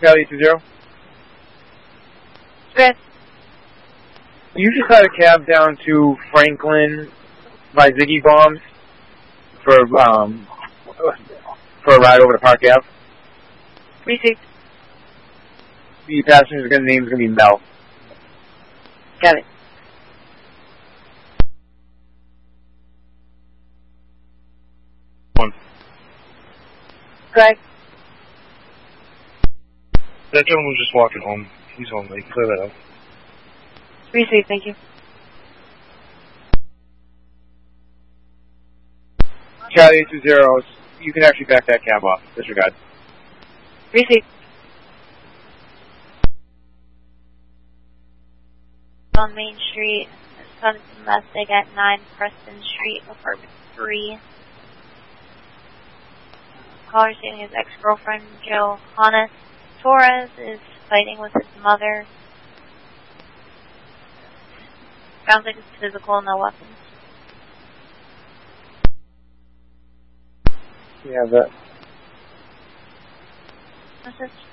Charlie 20. Good. You just had a cab down to Franklin by Ziggy Bombs for a ride over to Park Ave. Received. The passenger's name's gonna be Mel. Got it. One. Greg. That gentleman was just walking home. He's home late. Clear that up. Received, thank you. Charlie 20. You can actually back that cab off. Disregard. Received. On Main Street, son domestic at 9 Preston Street, apartment 3. Caller stating his ex-girlfriend, Johanna Torres, is fighting with his mother. Sounds like it's physical, no weapons. You have that. Message.